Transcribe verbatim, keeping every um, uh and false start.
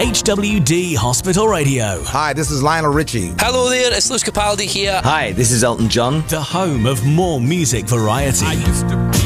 H W D Hospital Radio. Hi, this is Lionel Richie. Hello there, it's Lewis Capaldi here. Hi, this is Elton John. The home of more music variety.